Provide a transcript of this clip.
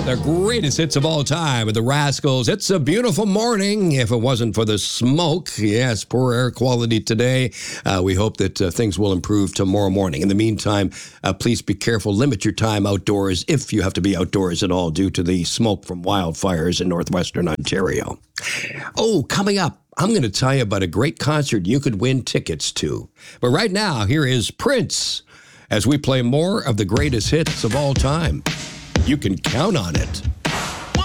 The greatest hits of all time with the Rascals. It's a beautiful morning if it wasn't for the smoke. Yes, poor air quality today. We hope that things will improve tomorrow morning. In the meantime, please be careful. Limit your time outdoors if you have to be outdoors at all due to the smoke from wildfires in northwestern Ontario. Oh, coming up, I'm going to tell you about a great concert you could win tickets to. But right now, here is Prince as we play more of the greatest hits of all time. You can count on it.